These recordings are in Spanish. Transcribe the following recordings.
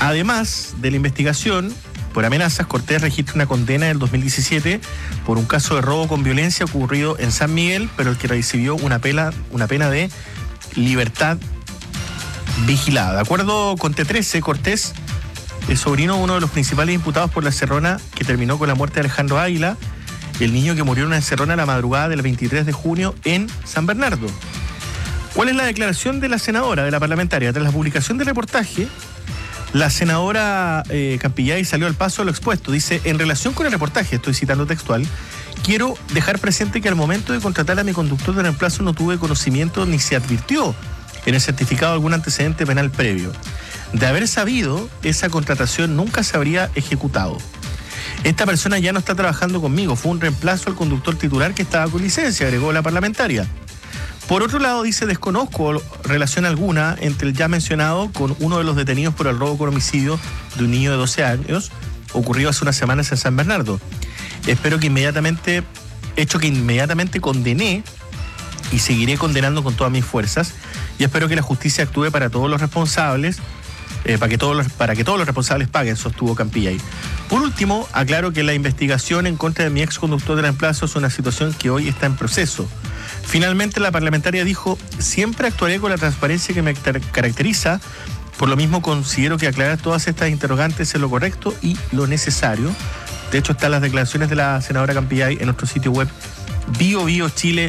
Además de la investigación por amenazas, Cortés registra una condena en el 2017 por un caso de robo con violencia ocurrido en San Miguel, pero el que recibió una pena de libertad vigilada. De acuerdo con T13, Cortés es sobrino de uno de los principales imputados por la encerrona que terminó con la muerte de Alejandro Águila, el niño que murió en una encerrona la madrugada del 23 de junio en San Bernardo. ¿Cuál es la declaración de la senadora, de la parlamentaria? Tras la publicación del reportaje, la senadora Campillay salió al paso de lo expuesto. Dice, en relación con el reportaje, estoy citando textual, quiero dejar presente que al momento de contratar a mi conductor de reemplazo no tuve conocimiento ni se advirtió en el certificado algún antecedente penal previo. De haber sabido, esa contratación nunca se habría ejecutado. Esta persona ya no está trabajando conmigo, fue un reemplazo al conductor titular que estaba con licencia, agregó la parlamentaria. Por otro lado, dice, desconozco relación alguna entre el ya mencionado con uno de los detenidos por el robo con homicidio de un niño de 12 años, ocurrido hace unas semanas en San Bernardo. Espero que inmediatamente condené y seguiré condenando con todas mis fuerzas, y espero que la justicia actúe para todos los responsables, para que todos los responsables paguen, sostuvo Campillay. Por último, aclaro que la investigación en contra de mi ex conductor de reemplazo es una situación que hoy está en proceso. Finalmente, la parlamentaria dijo, siempre actuaré con la transparencia que me caracteriza, por lo mismo considero que aclarar todas estas interrogantes es lo correcto y lo necesario. De hecho, están las declaraciones de la senadora Campillay en nuestro sitio web biobiochile.cl.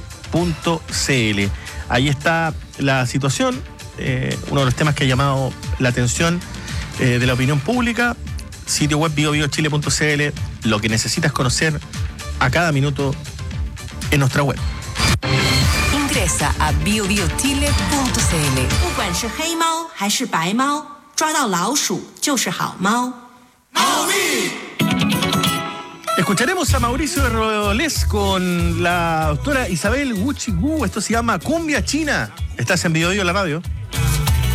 Ahí está la situación, uno de los temas que ha llamado la atención de la opinión pública. Sitio web biobiochile.cl, lo que necesitas conocer a cada minuto en nuestra web. Ingresa a biobiochile.cl. 不管是黑猫还是白猫，抓到老鼠就是好猫。 Escucharemos a Mauricio de Rodolés con la doctora Isabel Gucci Gu. Esto se llama Cumbia China. Estás en Bio Bio, la radio.